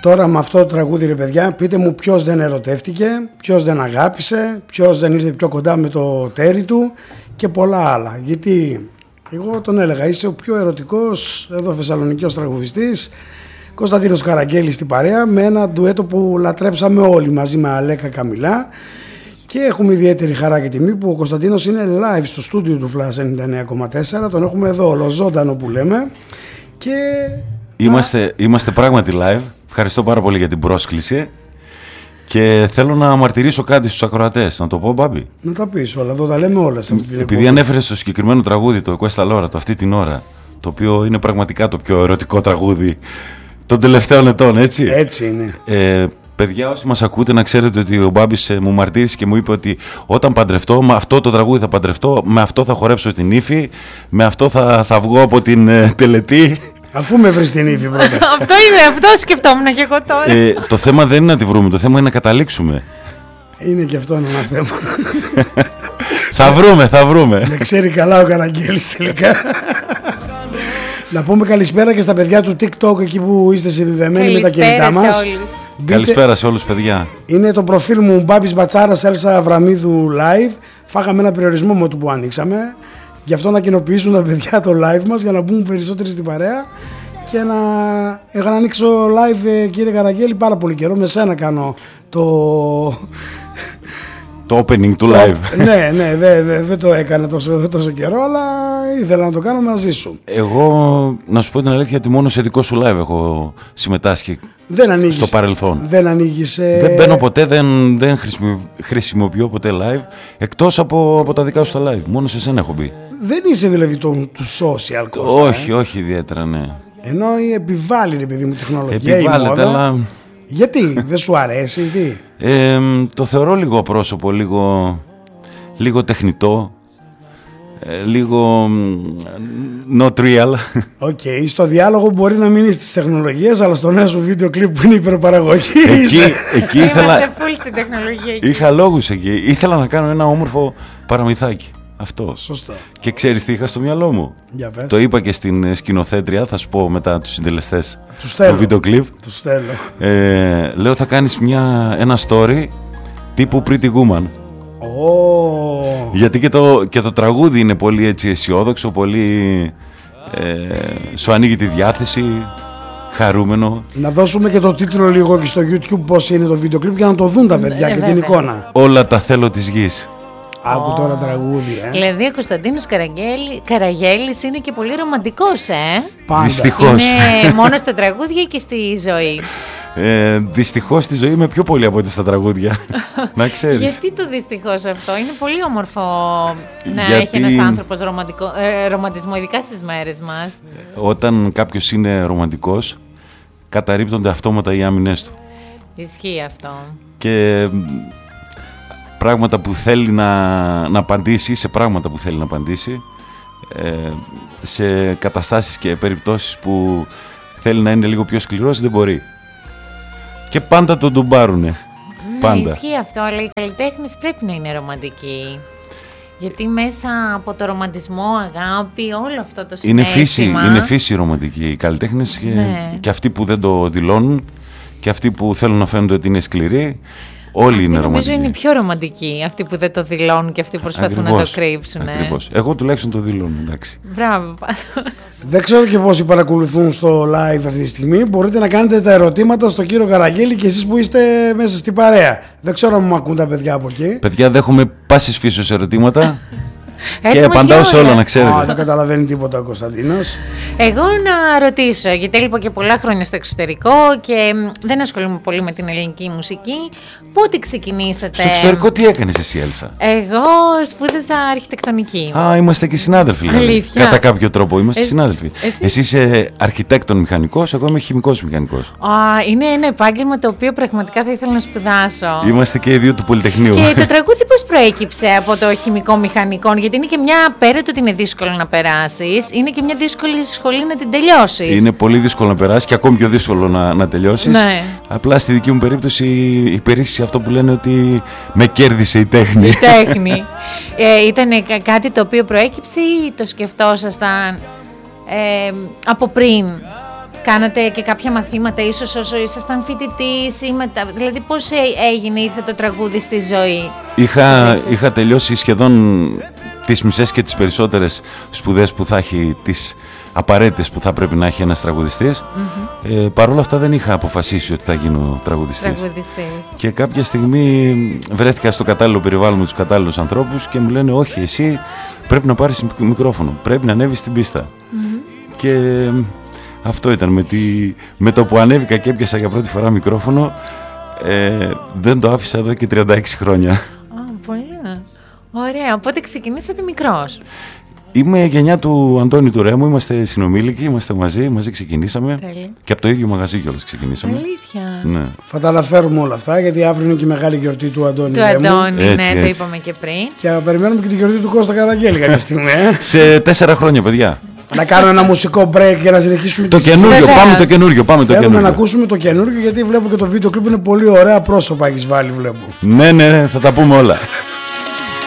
Τώρα με αυτό το τραγούδι, ρε παιδιά, πείτε μου ποιος δεν ερωτεύτηκε, ποιος δεν αγάπησε, ποιος δεν ήρθε πιο κοντά με το τέρι του και πολλά άλλα. Γιατί εγώ τον έλεγα, είσαι ο πιο ερωτικός εδώ θεσσαλονικιός τραγουδιστής, Κωνσταντίνος Καραγγέλης στην παρέα, με ένα ντουέτο που λατρέψαμε όλοι μαζί με Αλέκα Καμιλά. Και έχουμε ιδιαίτερη χαρά και τιμή που ο Κωνσταντίνος είναι live στο στούντιο του Flash 99,4. Τον έχουμε εδώ ολοζώντανο που λέμε. Και είμαστε πράγματι live. Ευχαριστώ πάρα πολύ για την πρόσκληση. Και θέλω να μαρτυρήσω κάτι στους ακροατές. Να το πω, Μπάμπη? Να τα πεις όλα, εδώ τα λέμε όλα σε αυτή την επειδή ανέφερες το συγκεκριμένο τραγούδι, το Questa l'ora, το αυτή την ώρα, το οποίο είναι πραγματικά το πιο ερωτικό τραγούδι των τελευταίων ετών, έτσι. Έτσι είναι. Παιδιά, όσοι μας ακούτε, να ξέρετε ότι ο Μπάμπης μου μαρτύρησε και μου είπε ότι όταν παντρευτώ, με αυτό το τραγούδι θα παντρευτώ, με αυτό θα χορέψω την ύφη, με αυτό θα βγω από την τελετή. Αφού με βρεις την ύφη πρώτα. Αυτό σκεφτόμουν και εγώ τώρα. Το θέμα δεν είναι να τη βρούμε, το θέμα είναι να καταλήξουμε. Είναι και αυτό ένα θέμα. Θα βρούμε. Δεν ξέρει καλά ο Καραγγέλης τελικά. Να πούμε καλησπέρα και στα παιδιά του TikTok εκεί που είστε συνδεδεμένοι με τα κινητά μας. Καλησπέρα σε όλους, παιδιά. Είναι το προφίλ μου Μπάμπης Μπατσάρας Έλσα Αβραμίδου live. Φάγαμε ένα περιορισμό με το που ανοίξαμε. Γι' αυτό να κοινοποιήσουν τα παιδιά το live μας για να μπουν περισσότεροι στην παρέα. Και να ανοίξω live, κύριε Καραγγέλη, πάρα πολύ καιρό. Με σένα κάνω το opening του live. Ναι, δεν το έκανα τόσο καιρό, αλλά ήθελα να το κάνω μαζί σου. Εγώ, να σου πω την αλήθεια, ότι μόνο σε δικό σου live έχω συμμετάσχει στο παρελθόν. Δεν ανοίγεις. Δεν μπαίνω ποτέ, δεν χρησιμοποιώ ποτέ live, εκτός από τα δικά σου τα live. Μόνο σε σένα έχω μπει. Δεν είσαι δηλαδή του social, Κώστα? Όχι ιδιαίτερα, ναι. Ενώ επιβάλλει, ρε παιδί μου, τεχνολογία. Επιβάλλεται, αλλά... Γιατί, δεν σου αρέσει, τι? Το θεωρώ λίγο απρόσωπο, λίγο τεχνητό, λίγο not real. Οκ, στο διάλογο μπορεί να μείνει στις τεχνολογίες, αλλά στο νέο σου βίντεο κλιπ που είναι υπερπαραγωγή. Εκεί ήθελα... στην τεχνολογία εκεί. Είχα λόγους εκεί. Ήθελα να κάνω ένα όμορφο παραμυθάκι. Αυτό. Σωστό. Και ξέρεις τι είχα στο μυαλό μου? Το είπα και στην σκηνοθέτρια, θα σου πω μετά τους συντελεστές του βίντεο κλιπ. Τους στέλνω. Λέω θα κάνεις ένα story τύπου Pretty Woman. Γιατί και το τραγούδι είναι πολύ έτσι αισιόδοξο, πολύ σου ανοίγει τη διάθεση, χαρούμενο. Να δώσουμε και το τίτλο λίγο και στο YouTube πώς είναι το βίντεο κλιπ για να το δουν τα παιδιά και την εικόνα. Όλα τα θέλω της γης. Άκου τώρα τραγούδι, Δηλαδή ο Κωνσταντίνος Καραγγέλης είναι και πολύ ρομαντικός, Πάντα. Δυστυχώς. Είναι μόνο στα τραγούδια και στη ζωή. Δυστυχώς στη ζωή είμαι πιο πολύ από ό,τι στα τραγούδια. Να ξέρεις. Γιατί το δυστυχώς αυτό? Είναι πολύ όμορφο να έχει ένας άνθρωπος ρομαντισμό, ειδικά στις μέρες μας. Όταν κάποιος είναι ρομαντικός, καταρρίπτονται αυτόματα οι άμυνες του. Ισχύει αυτό. Και πράγματα που θέλει να απαντήσει, σε πράγματα που θέλει να απαντήσει, σε καταστάσεις και περιπτώσεις που θέλει να είναι λίγο πιο σκληρός, δεν μπορεί. Και πάντα τον ντουμπάρουνε. Πάντα. Ισχύει αυτό, αλλά οι καλλιτέχνες πρέπει να είναι ρομαντικοί. Γιατί μέσα από το ρομαντισμό, αγάπη, όλο αυτό το συναίσθημα... Είναι φύση ρομαντική. Οι καλλιτέχνες και αυτοί που δεν το δηλώνουν και αυτοί που θέλουν να φαίνονται ότι είναι σκληροί, όλοι είναι ρομαντικοί. Νομίζω είναι οι πιο ρομαντικοί, αυτοί που δεν το δηλώνουν και αυτοί που προσπαθούν να το κρύψουν. Ακριβώς. Εγώ τουλάχιστον το δηλώνω, εντάξει. Μπράβο. Δεν ξέρω και πόσοι παρακολουθούν στο live αυτή τη στιγμή. Μπορείτε να κάνετε τα ερωτήματα στον κύριο Καραγγέλη και εσείς που είστε μέσα στην παρέα. Δεν ξέρω αν μου ακούν τα παιδιά από εκεί. Παιδιά, δέχομαι πάσης φύσεως ερωτήματα. Και απαντάω σε όλα, να ξέρετε. Δεν καταλαβαίνει τίποτα ο Κωνσταντίνος. Εγώ να ρωτήσω, γιατί έλειπα και πολλά χρόνια στο εξωτερικό και δεν ασχολούμαι πολύ με την ελληνική μουσική. Πότε ξεκινήσατε? Στο εξωτερικό τι έκανες εσύ, Έλσα? Εγώ σπούδασα αρχιτεκτονική. Είμαστε και συνάδελφοι, δηλαδή. Αλήθεια? Κατά κάποιο τρόπο είμαστε συνάδελφοι. Εσύ είσαι αρχιτέκτον μηχανικός, εγώ είμαι χημικός μηχανικός. Είναι ένα επάγγελμα το οποίο πραγματικά θα ήθελα να σπουδάσω. Είμαστε και οι δύο του Πολυτεχνείου. Και το τραγούδι πώς προέκυψε από το χημικό μηχανικό? Γιατί είναι και μια, πέρα το ότι είναι δύσκολο να περάσεις, είναι και μια δύσκολη σχολή να την τελειώσεις. Είναι πολύ δύσκολο να περάσεις και ακόμη πιο δύσκολο να τελειώσεις. Ναι. Απλά στη δική μου περίπτωση υπερίσχυσε αυτό που λένε ότι με κέρδισε η τέχνη. Η τέχνη. Ήταν κάτι το οποίο προέκυψε ή το σκεφτόσασταν από πριν? Κάνατε και κάποια μαθήματα ίσως όσο ήσασταν φοιτητής ή μετά? Δηλαδή πώς έγινε, ήρθε το τραγούδι στη ζωή? Είχα τελειώσει σχεδόν τις μισές και τις περισσότερες σπουδές που θα έχει, τις απαραίτητες που θα πρέπει να έχει ένας τραγουδιστής. Παρ' όλα αυτά δεν είχα αποφασίσει ότι θα γίνω τραγουδιστής. Και κάποια στιγμή βρέθηκα στο κατάλληλο περιβάλλον με τους κατάλληλους ανθρώπους και μου λένε όχι, εσύ πρέπει να πάρεις μικρόφωνο, πρέπει να ανέβεις στην πίστα. Και αυτό ήταν, με το που ανέβηκα και έπιασα για πρώτη φορά μικρόφωνο, δεν το άφησα εδώ και 36 χρόνια. Πολύ ωραία, οπότε ξεκινήσατε μικρός. Είμαι γενιά του Αντώνη του Ρέμου, είμαστε συνομήλικοι, είμαστε μαζί ξεκινήσαμε. Τέλεια. Και από το ίδιο μαγαζί κιόλας ξεκινήσαμε. Αλήθεια. Ναι. Θα τα αναφέρουμε όλα αυτά, γιατί αύριο είναι και η μεγάλη γιορτή του Αντώνη Ρέμου. Του Αντώνη, έτσι. το είπαμε και πριν. Και περιμένουμε και τη γιορτή του Κώστα Καραγγέλη κάποια στιγμή. Σε 4 χρόνια, παιδιά. Να κάνω ένα μουσικό break για να συνεχίσουμε Το καινούριο, πάμε το καινούριο. Θέλουμε να ακούσουμε το καινούριο, γιατί βλέπω και το βίντεο κλιπ είναι πολύ ωραία πρόσωπα έχεις βάλει, βλέπω. Ναι, θα τα πούμε όλα.